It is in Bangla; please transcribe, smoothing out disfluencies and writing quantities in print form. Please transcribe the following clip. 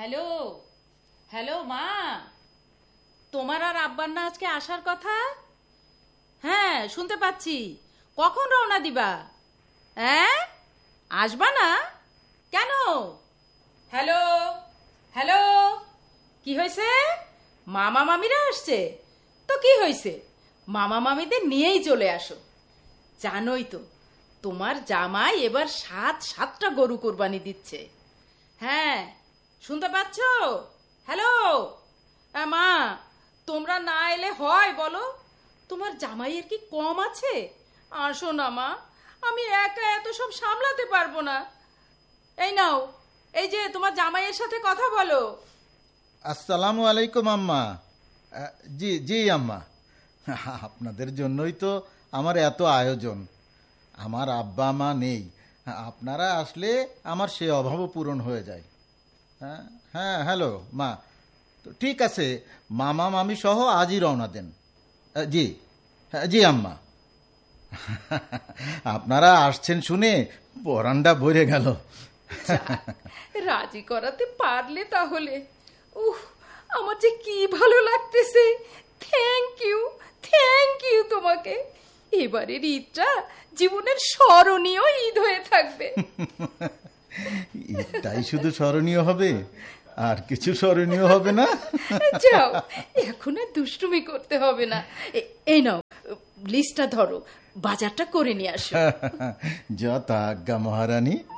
হ্যালো হ্যালো মা, তোমার আর আব্বার না আজকে আসার কথা? হ্যাঁ শুনতে পাচ্ছি। কখন রওনা দিবা? হ্যাঁ আসবা না কেন? হ্যালো হ্যালো, কি হয়েছে? মামা মামিরা আসছে তো কি হয়েছে, মামা মামিদের নিয়েই চলে আসো। জানোই তো তোমার জামাই এবার 7টা গরু কোরবানি দিচ্ছে। হ্যাঁ শুনতে পাচ্ছ? হ্যালো মা, তোমরা না এলে হয় বলো? তোমার জামাইয়ের কি কম আছে? আসো না মা, আমি একা এত সব সামলাতে পারবো না। এই নাও, এই যে তোমার জামাইয়ের সাথে কথা বলো। আসসালামু আলাইকুম আম্মা। জি জি আম্মা, আপনাদের জন্যই তো আমার এত আয়োজন। আমার আব্বা মা নেই, আপনারা আসলে আমার সে অভাবও পূরণ হয়ে যায়। হ্যাঁ হ্যাঁ, হ্যালো মা, তো ঠিক আছে, মামা মামি সহ আজই রওনা দেন। জি জি আম্মা। আপনারা আসছেন শুনে পরানটা ভরে গেল। রাজি করাতে পারলে তাহলে। উহ, আমার যে কি ভালো লাগতেছে। থ্যাংক ইউ তোমাকে। এবারের ঈদটা জীবনের স্মরণীয় ঈদ হয়ে থাকবে। এটাই শুধু স্মরণীয় হবে, আর কিছু স্মরণীয় হবে না? যাও, এখন আর দুষ্টুমি করতে হবে না। এই নাও লিস্টটা ধরো, বাজারটা করে নিয়ে আসো। যথা আজ্ঞা মহারানী।